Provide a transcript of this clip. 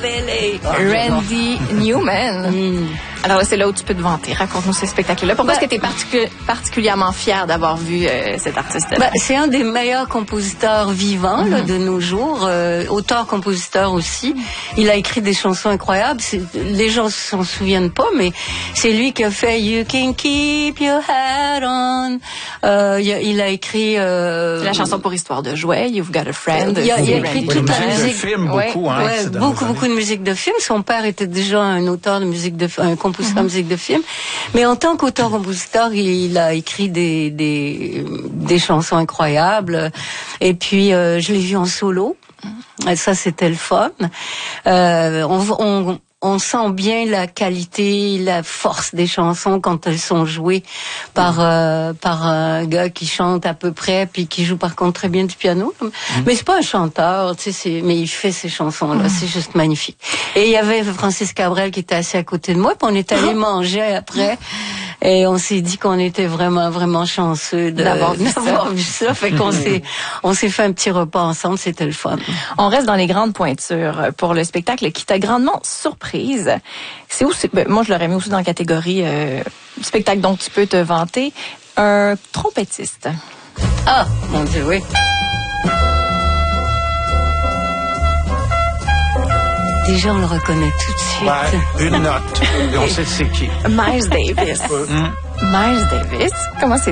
L.A. Randy Newman. Alors là, c'est là où tu peux te vanter. Raconte-nous ce spectacle-là. Pourquoi est-ce que tu es particulièrement fière d'avoir vu cet artiste-là? C'est un des meilleurs compositeurs vivants là, de nos jours, auteur-compositeur aussi. Il a écrit des chansons incroyables. Les gens s'en souviennent pas, mais c'est lui qui a fait You Can Keep Your Hat On. Il a écrit la chanson pour Histoire de jouet, You've Got a Friend. Il a écrit toute la musique de film, beaucoup, beaucoup de musique de film. Son père était déjà un auteur de musique de un compositeur de musique de film, mais en tant qu'auteur-compositeur, il a écrit des chansons incroyables. Et puis je l'ai vu en solo. Et ça, c'était le fun. On sent bien la qualité, la force des chansons quand elles sont jouées par un gars qui chante à peu près puis qui joue par contre très bien du piano. Mais c'est pas un chanteur, tu sais, mais il fait ces chansons-là, c'est juste magnifique. Et il y avait Francis Cabrel qui était assis à côté de moi, puis on est allé manger après. Et on s'est dit qu'on était vraiment, vraiment chanceux d'avoir vu ça. Fait qu'on s'est fait un petit repas ensemble, c'était le fun. On reste dans les grandes pointures pour le spectacle qui t'a grandement surprise. C'est où, moi je l'aurais mis aussi dans la catégorie spectacle dont tu peux te vanter. Un trompettiste. Ah, mon Dieu, oui. Déjà, on le reconnaît tout de suite. Ouais, une note. Et on sait c'est qui. Miles Davis. Miles Davis. Comment c'est